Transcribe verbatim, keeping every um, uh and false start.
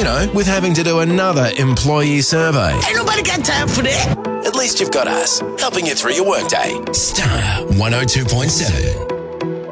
You know, with having to do another employee survey. Ain't nobody got time for that. At least you've got us, helping you through your workday. Star one oh two point seven.